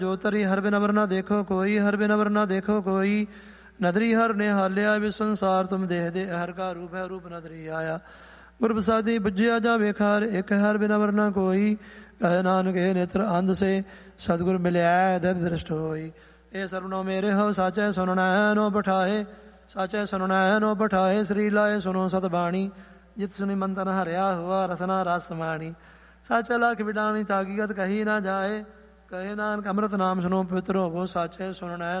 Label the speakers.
Speaker 1: ਜੋ ਤਰੀ ਹਰ ਬਿਨ ਅਮਰ ਨਾ ਦੇਖੋ ਕੋਈ, ਹਰ ਬਿਨ ਅਮਰ ਨਾ ਦੇਖੋ ਕੋਈ। ਨਦਰੀ ਹਰ ਨੇ ਹਾਲਿਆ ਵਿ ਸੰਸਾਰ ਤੁਮ ਦੇਹ ਦੇ, ਹਰ ਕਾ ਰੂਪ ਹੈ ਰੂਪ ਨਦਰੀ ਆਇਆ। ਗੁਰ ਪ੍ਰਸਾਦੀ ਬੁੱਝਿਆ ਜਾ ਵੇਖਾਰ, ਇੱਕ ਹਰ ਬਿਨ ਅਮਰ ਨਾ ਕੋਈ। ਕਹਿ ਨਾਨਕ ਇਹ ਨੇਤਰ ਅੰਧ ਸੇ, ਸਤਿਗੁਰ ਮਿਲਿਆ ਦਿਵ ਦ੍ਰਿਸ਼ਟ ਹੋਈ। ਇਹ ਸਰਵਨੋ ਮੇਰੇ ਹੋ ਸਾਚੈ ਸੁਨਣਾ ਨੋ ਬਿਠਾਏ, ਸਾਚੈ ਸੁਨਣਾ ਨੋ ਬਿਠਾਏ। ਸ੍ਰੀ ਲਾਏ ਸੁਨੋ ਸਤ ਬਾਣੀ, ਜਿਤ ਸੁਣੀ ਮੰਤਨ ਹਰਿਆ ਹੋਆ ਰਸਨਾ ਰਸ ਸਮਾਣੀ। ਸਾਚੈ ਲਖ ਵਿਡਾਣੀ ਤਾਕੀਗਤ ਕਹੀ ਨਾ ਜਾਏ, ਕਹੇ ਨਾਨਕ ਅੰਮ੍ਰਿਤ ਨਾਮ ਸੁਨੋ ਪਵਿੱਤਰ ਹੋਵੋ। ਸਾਚੈ ਸੁਨਣਾ